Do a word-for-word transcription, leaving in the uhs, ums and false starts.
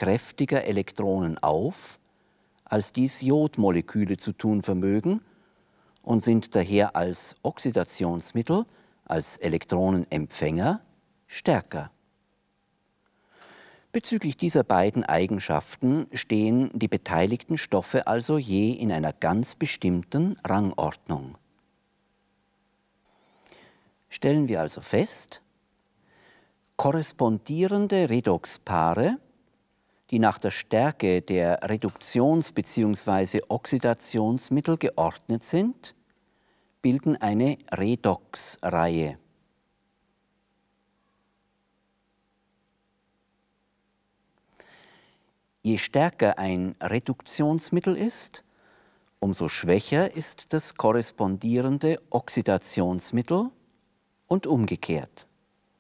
kräftiger Elektronen auf, als dies Jodmoleküle zu tun vermögen, und sind daher als Oxidationsmittel, als Elektronenempfänger, stärker. Bezüglich dieser beiden Eigenschaften stehen die beteiligten Stoffe also je in einer ganz bestimmten Rangordnung. Stellen wir also fest, korrespondierende Redoxpaare, die nach der Stärke der Reduktions- bzw. Oxidationsmittel geordnet sind, bilden eine Redoxreihe. Je stärker ein Reduktionsmittel ist, umso schwächer ist das korrespondierende Oxidationsmittel und umgekehrt.